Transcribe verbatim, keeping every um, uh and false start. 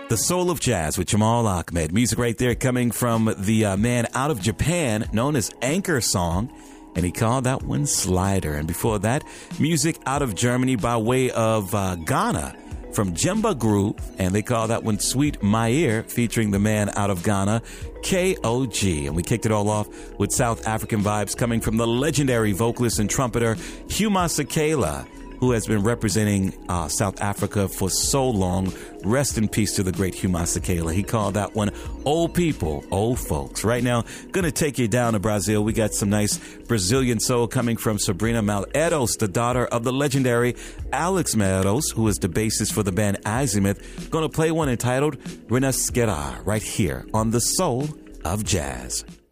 The Soul of Jazz with Jamal Ahmed. Music right there coming from the uh, man out of Japan known as Anchor Song, and he called that one Slider. And before that, music out of Germany by way of uh, Ghana from Jemba Groove, and they call that one Sweet My Ear, featuring the man out of Ghana, K O G. And we kicked it all off with South African vibes coming from the legendary vocalist and trumpeter Huma Sakela, who has been representing uh, South Africa for so long. Rest in peace to the great Huma Sakela. He called that one Old People, Old Folks. Right now, gonna take you down to Brazil. We got some nice Brazilian soul coming from Sabrina Malheiros, the daughter of the legendary Alex Malheiros, who is the bassist for the band Azimuth. Gonna play one entitled Renascerá right here on The Soul of Jazz.